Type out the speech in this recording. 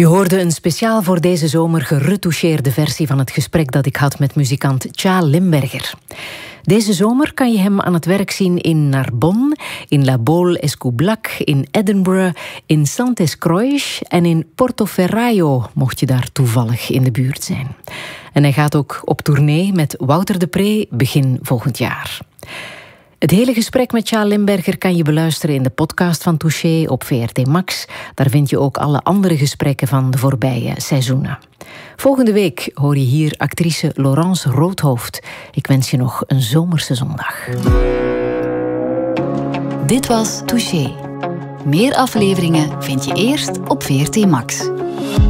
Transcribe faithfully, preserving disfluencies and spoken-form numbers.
Je hoorde een speciaal voor deze zomer geretoucheerde versie van het gesprek dat ik had met muzikant Tja Limberger. Deze zomer kan je hem aan het werk zien in Narbonne, in La Baule-Escoublac, in Edinburgh, in Saint-Escroix en in Portoferraio, mocht je daar toevallig in de buurt zijn. En hij gaat ook op tournee met Wouter de Pre begin volgend jaar. Het hele gesprek met Tja Limberger kan je beluisteren in de podcast van Touché op V R T Max. Daar vind je ook alle andere gesprekken van de voorbije seizoenen. Volgende week hoor je hier actrice Laurence Roodhoofd. Ik wens je nog een zomerse zondag. Dit was Touché. Meer afleveringen vind je eerst op V R T Max.